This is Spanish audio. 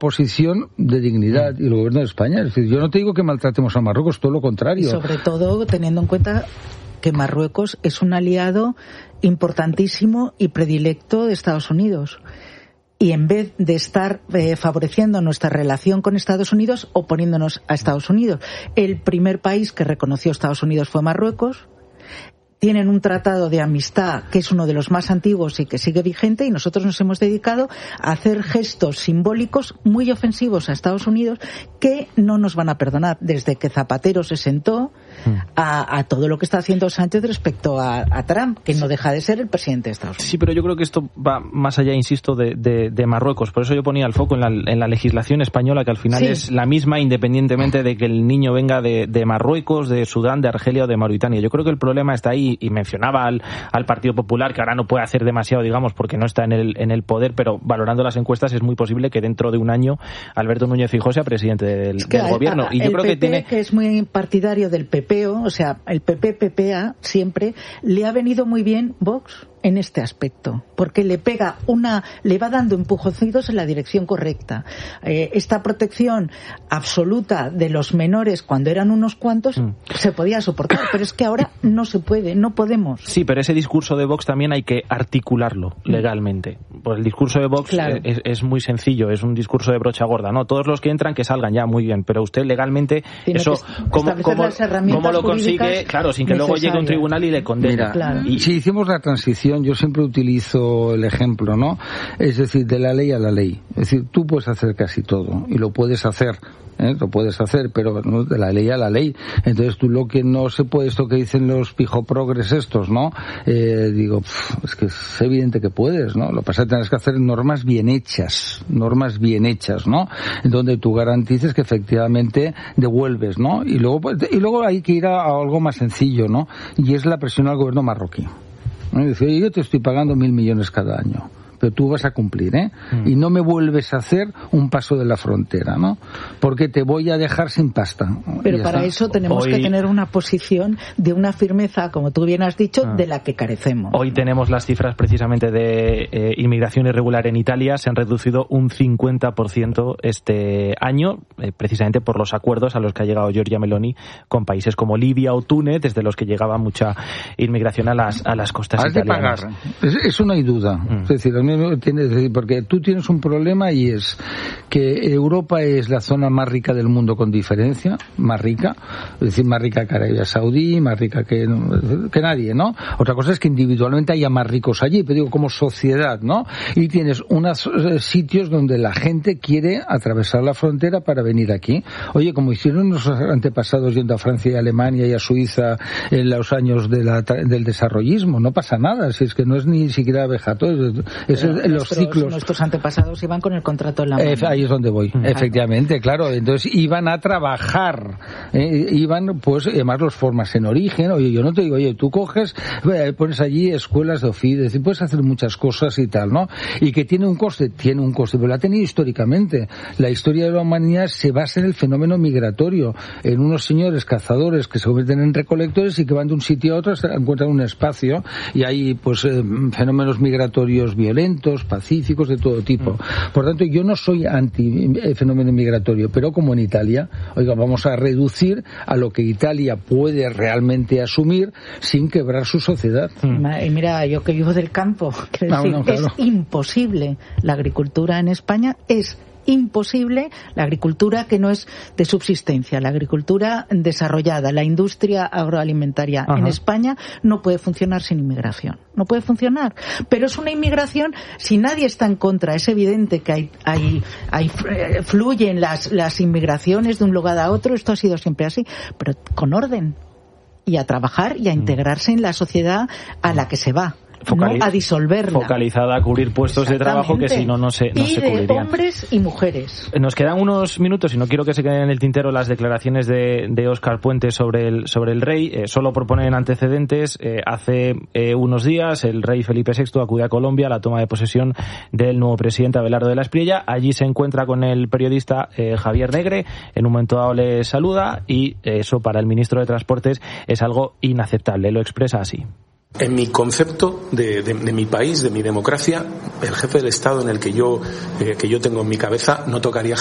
posición de dignidad y el gobierno de España. Es decir, yo no te digo que maltratemos a Marruecos, todo lo contrario. Y sobre todo teniendo en cuenta que Marruecos es un aliado importantísimo y predilecto de Estados Unidos. Y en vez de estar favoreciendo nuestra relación con Estados Unidos, oponiéndonos a Estados Unidos. El primer país que reconoció a Estados Unidos fue Marruecos. Tienen un tratado de amistad que es uno de los más antiguos y que sigue vigente, y nosotros nos hemos dedicado a hacer gestos simbólicos muy ofensivos a Estados Unidos que no nos van a perdonar, desde que Zapatero se sentó a todo lo que está haciendo Sánchez respecto a Trump, que no deja de ser el presidente de Estados Unidos. Sí, pero yo creo que esto va más allá, insisto, de Marruecos. Por eso yo ponía el foco en la legislación española, que al final es la misma, independientemente de que el niño venga de Marruecos, de Sudán, de Argelia o de Mauritania. Yo creo que el problema está ahí, y mencionaba al Partido Popular, que ahora no puede hacer demasiado, digamos, porque no está en el poder, pero valorando las encuestas es muy posible que dentro de un año Alberto Núñez Feijóo sea presidente del gobierno. Y yo creo que es muy partidario del PPO, o sea, el PP-PPA siempre le ha venido muy bien Vox en este aspecto, porque le va dando empujoncitos en la dirección correcta. Esta protección absoluta de los menores cuando eran unos cuantos se podía soportar, pero es que ahora no se puede, no podemos. Sí, pero ese discurso de Vox también hay que articularlo legalmente. Pues el discurso de Vox es muy sencillo, es un discurso de brocha gorda, ¿no? Todos los que entran que salgan ya, muy bien, pero usted legalmente tiene eso ¿cómo lo consigue? Claro, sin que luego llegue a un tribunal y le condene. Mira, si hicimos la transición, yo siempre utilizo el ejemplo, ¿no? Es decir, de la ley a la ley. Es decir, tú puedes hacer casi todo y lo puedes hacer. Lo puedes hacer, pero no de la ley a la ley. Entonces tú lo que no se puede, esto que dicen los pijoprogres estos, ¿no? Digo, es que es evidente que puedes, ¿no? Lo que pasa es que tienes que hacer normas bien hechas, ¿no? En donde tú garantices que efectivamente devuelves, ¿no? Y luego hay que ir a algo más sencillo, ¿no? Y es la presión al gobierno marroquí. Dice, yo te estoy pagando 1.000 millones cada año, pero tú vas a cumplir, y no me vuelves a hacer un paso de la frontera, ¿no? Porque te voy a dejar sin pasta. Pero para eso tenemos que tener una posición de una firmeza, como tú bien has dicho, de la que carecemos. Hoy tenemos las cifras precisamente de inmigración irregular en Italia, se han reducido un 50% este año, precisamente por los acuerdos a los que ha llegado Giorgia Meloni con países como Libia o Túnez, desde los que llegaba mucha inmigración a las costas italianas. De pagar. Eso no hay duda. Es decir, porque tú tienes un problema, y es que Europa es la zona más rica del mundo con diferencia, más rica, es decir, más rica que Arabia Saudí, más rica que nadie, ¿no? Otra cosa es que individualmente haya más ricos allí, pero digo como sociedad, ¿no? Y tienes unos sitios donde la gente quiere atravesar la frontera para venir aquí. Oye, como hicieron nuestros antepasados yendo a Francia y a Alemania y a Suiza en los años del desarrollismo, no pasa nada, si es que no es ni siquiera vejatorio, los ciclos. Nuestros antepasados iban con el contrato en la mano. Ahí es donde voy, efectivamente, claro. Entonces iban a trabajar, iban, pues, además los formas en origen. Oye, yo no te digo, oye, tú coges, pones allí escuelas de oficio, es decir, puedes hacer muchas cosas y tal, ¿no? Y que tiene un coste, pero lo ha tenido históricamente. La historia de la humanidad se basa en el fenómeno migratorio, en unos señores cazadores que se convierten en recolectores y que van de un sitio a otro hasta encuentran un espacio, y hay, pues, fenómenos migratorios violentos, pacíficos, de todo tipo. Por tanto, yo no soy anti fenómeno migratorio, pero como en Italia, oiga, vamos a reducir a lo que Italia puede realmente asumir sin quebrar su sociedad. Y mira, yo que vivo del campo, es imposible. La agricultura en España es imposible, la agricultura que no es de subsistencia, la agricultura desarrollada, la industria agroalimentaria en España no puede funcionar sin inmigración, no puede funcionar, pero es una inmigración, si nadie está en contra, es evidente que fluyen las inmigraciones de un lugar a otro, esto ha sido siempre así, pero con orden, y a trabajar y a integrarse en la sociedad a la que se va. No a disolverla. Focalizada a cubrir puestos de trabajo que si no se cubrirían. De hombres y mujeres. Nos quedan unos minutos y no quiero que se queden en el tintero las declaraciones de Óscar Puente sobre el rey. Solo por poner en antecedentes, hace unos días el rey Felipe VI acude a Colombia a la toma de posesión del nuevo presidente Abelardo de la Espriella. Allí se encuentra con el periodista Javier Negre. En un momento dado le saluda y eso para el ministro de Transportes es algo inaceptable. Lo expresa así. En mi concepto de mi país, de mi democracia, el jefe del Estado en el que yo tengo en mi cabeza no tocaría